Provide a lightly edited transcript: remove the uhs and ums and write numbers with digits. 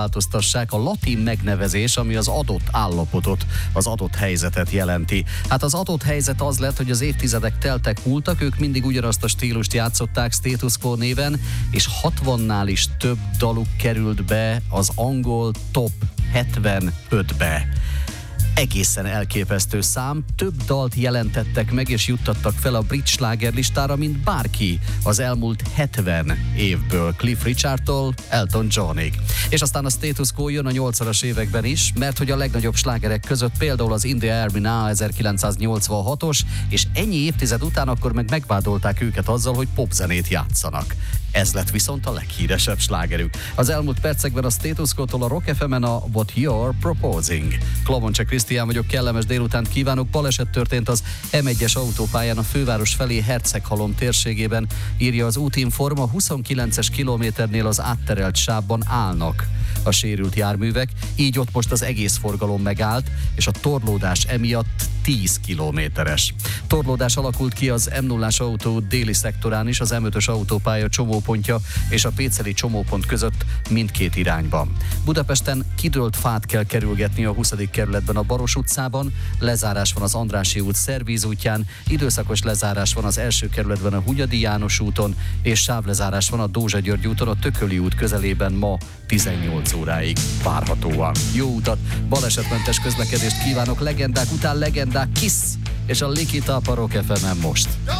változtassák, a latin megnevezés, ami az adott állapotot, az adott helyzetet jelenti. Hát az adott helyzet az lett, hogy az évtizedek teltek múltak, ők mindig ugyanazt a stílust játszották Status Quo néven, és 60-nál is több daluk került be az angol top 75-be. Egészen elképesztő szám, több dalt jelentettek meg és juttattak fel a brit slágerlistára, mint bárki az elmúlt 70 évből, Cliff Richardtól Elton Johnig. És aztán a Status Quo jön a 80-as években is, mert hogy a legnagyobb slágerek között például az In the Air Me Now 1986-os, és ennyi évtized után akkor meg megvádolták őket azzal, hogy popzenét játszanak. Ez lett viszont a leghíresebb slágerük. Az elmúlt percekben a Status Quo-tól a Rock FM-en a What You're Proposing. Klomoncse Krisztián vagyok, kellemes délutánt kívánok. Baleset történt az M1-es autópályán a főváros felé Herceghalom térségében, írja az Útinform. A 29-es kilométernél az átterelt sávban állnak a sérült járművek, így ott most az egész forgalom megállt, és a torlódás emiatt 10 kilométeres. Torlódás alakult ki az M0-as autó déli szektorán is, az M5-ös autópálya csomópontja és a Péceli csomópont között mindkét irányban. Budapesten kidőlt fát kell kerülgetni a 20. kerületben a Baros utcában, lezárás van az Andrássy út Szervíz útján, időszakos lezárás van az első kerületben a Hunyadi János úton, és sávlezárás van a Dózsa György úton a Tököli út közelében ma 18 óráig várhatóan. Jó utat, balesetmentes közlekedést kívánok, legendák után legendák, Kiss és a Lick It Up a Rock FM-en most.